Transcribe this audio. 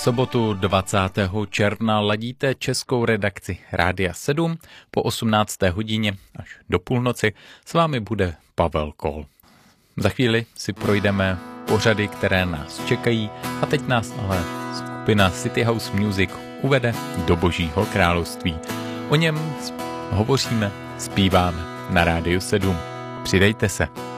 sobotu 20. června ladíte českou redakci Rádia 7. Po 18. hodině až do půlnoci s vámi bude Pavel Kol. Za chvíli si projdeme pořady, které nás čekají, a teď nás ale skupina City House Music uvede do Božího království. O něm hovoříme, zpíváme na Rádiu 7. Přidejte se.